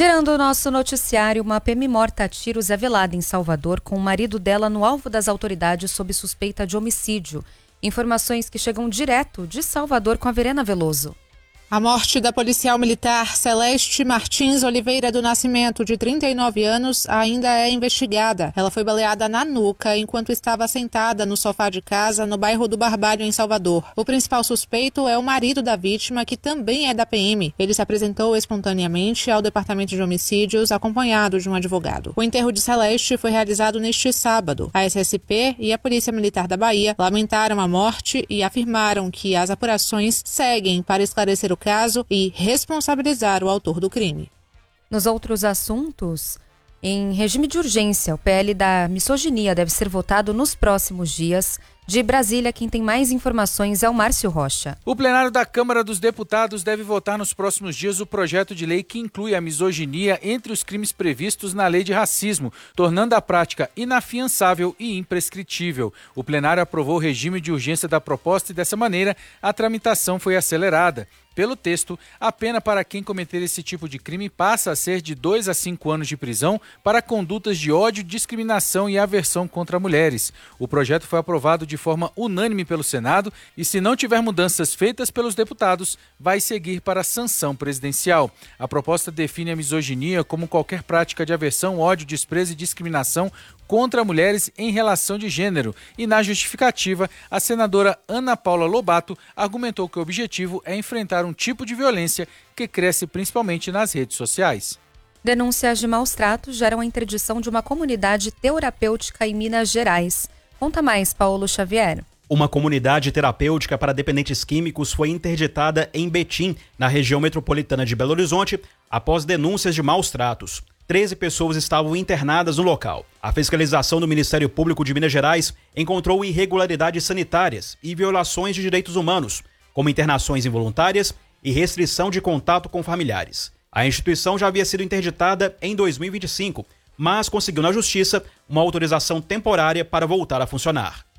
Girando o nosso noticiário, uma PM morta a tiros é velada em Salvador com o marido dela no alvo das autoridades sob suspeita de homicídio. Informações que chegam direto de Salvador com a Verena Veloso. A morte da policial militar Celeste Martins Oliveira do Nascimento, de 39 anos, ainda é investigada. Ela foi baleada na nuca enquanto estava sentada no sofá de casa no bairro do Barbalho, em Salvador. O principal suspeito é o marido da vítima, que também é da PM. Ele se apresentou espontaneamente ao Departamento de Homicídios, acompanhado de um advogado. O enterro de Celeste foi realizado neste sábado. A SSP e a Polícia Militar da Bahia lamentaram a morte e afirmaram que as apurações seguem para esclarecer o caso e responsabilizar o autor do crime. Nos outros assuntos, em regime de urgência, o PL da misoginia deve ser votado nos próximos dias. De Brasília, quem tem mais informações é o Márcio Rocha. O plenário da Câmara dos Deputados deve votar nos próximos dias o projeto de lei que inclui a misoginia entre os crimes previstos na lei de racismo, tornando a prática inafiançável e imprescritível. O plenário aprovou o regime de urgência da proposta e, dessa maneira, a tramitação foi acelerada. Pelo texto, a pena para quem cometer esse tipo de crime passa a ser de 2 a 5 anos de prisão para condutas de ódio, discriminação e aversão contra mulheres. O projeto foi aprovado de forma unânime pelo Senado e, se não tiver mudanças feitas pelos deputados, vai seguir para a sanção presidencial. A proposta define a misoginia como qualquer prática de aversão, ódio, desprezo e discriminação contra mulheres em relação de gênero. E, na justificativa, a senadora Ana Paula Lobato argumentou que o objetivo é enfrentar um tipo de violência que cresce principalmente nas redes sociais. Denúncias de maus tratos geram a interdição de uma comunidade terapêutica em Minas Gerais. Conta mais, Paulo Xavier. Uma comunidade terapêutica para dependentes químicos foi interditada em Betim, na região metropolitana de Belo Horizonte, após denúncias de maus tratos. 13 pessoas estavam internadas no local. A fiscalização do Ministério Público de Minas Gerais encontrou irregularidades sanitárias e violações de direitos humanos, como internações involuntárias e restrição de contato com familiares. A instituição já havia sido interditada em 2025, mas conseguiu na Justiça uma autorização temporária para voltar a funcionar.